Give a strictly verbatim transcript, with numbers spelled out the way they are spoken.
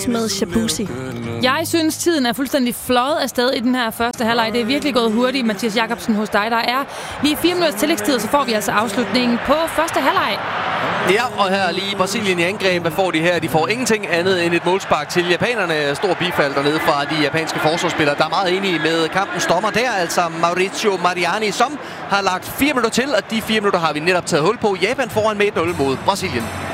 også med Shabuzi. Jeg synes, tiden er fuldstændig fløjet afsted i den her første halvleg. Det er virkelig gået hurtigt, Mathias Jakobsen, hos dig. Der er lige fire minutters tillægstid, så får vi altså afslutningen på første halvleg. Ja, og her lige Brasilien i angreb. Hvad får de her? De får ingenting andet end et målspark til japanerne. Stor bifald dernede fra de japanske forsvarsspillere, der er meget enige med kampens dommer der. Altså Mauricio Mariani, som har lagt fire minutter til, og de fire minutter har vi netop taget hul på. Japan foran med et nul mod Brasilien.